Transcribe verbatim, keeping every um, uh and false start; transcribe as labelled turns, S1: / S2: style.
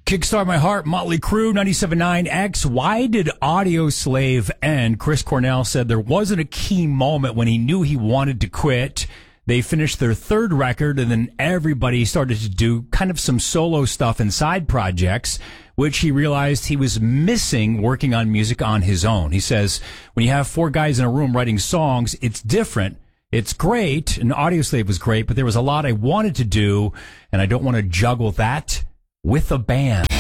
S1: Kickstart My Heart, Motley Crue, ninety-seven point nine X. Why did Audio Slave end? Chris Cornell said there wasn't a key moment when he knew he wanted to quit. They finished their third record, and then everybody started to do kind of some solo stuff and side projects, which he realized he was missing working on music on his own. He says, when you have four guys in a room writing songs, it's different. It's great, and Audio Slave was great, but there was a lot I wanted to do, and I don't want to juggle that with a band.